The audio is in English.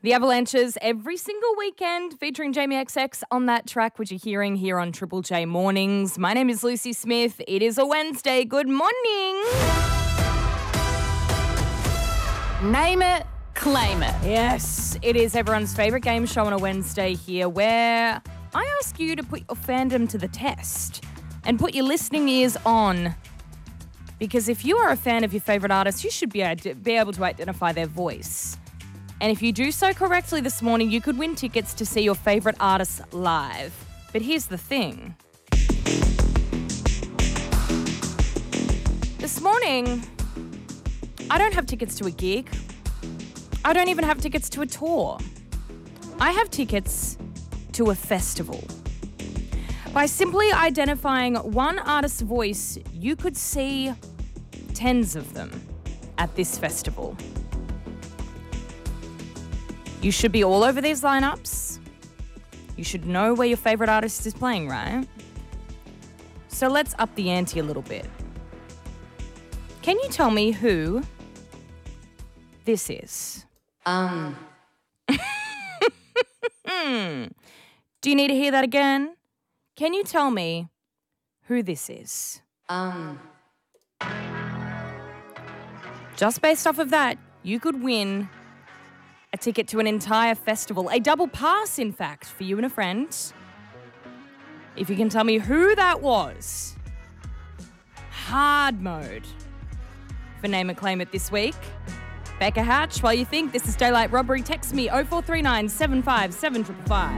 The Avalanches every single weekend featuring Jamie XX on that track, which you're hearing here on Triple J Mornings. My name is Lucy Smith. It is a Wednesday. Good morning. Name it, claim it. Yes, it is everyone's favourite game show on a Wednesday here where I ask you to put your fandom to the test and put your listening ears on. Because if you are a fan of your favourite artist, you should be able to identify their voice. And if you do so correctly this morning, you could win tickets to see your favourite artists live. But here's the thing. This morning, I don't have tickets to a gig. I don't even have tickets to a tour. I have tickets to a festival. By simply identifying one artist's voice, you could see tens of them at this festival. You should be all over these lineups. You should know where your favourite artist is playing, right? So let's up the ante a little bit. Can you tell me who this is? Do you need to hear that again? Can you tell me who this is? Just based off of that, you could win a ticket to an entire festival, a double pass, in fact, for you and a friend. If you can tell me who that was. Hard mode for Name It, Claim It this week. Becca Hatch, while you think, this is Daylight Robbery. Text me 0439 757 555.